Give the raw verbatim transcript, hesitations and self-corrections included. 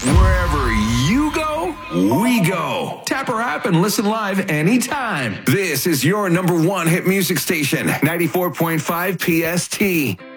Wherever you go, we go. Tap our app and listen live anytime. This is your number one hit music station, ninety-four point five P S T.